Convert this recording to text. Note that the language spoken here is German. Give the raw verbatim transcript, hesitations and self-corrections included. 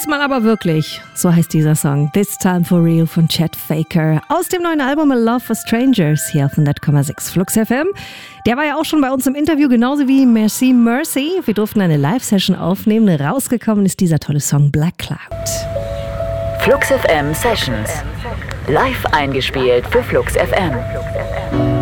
Diesmal aber wirklich, so heißt dieser Song. This Time for Real von Chet Faker. Aus dem neuen Album A Love for Strangers hier auf hundert Komma sechs Flux F M. Der war ja auch schon bei uns im Interview, genauso wie Merci Mercy. Wir durften eine Live-Session aufnehmen. Rausgekommen ist dieser tolle Song Black Cloud. Flux F M Sessions. Live eingespielt für Flux F M.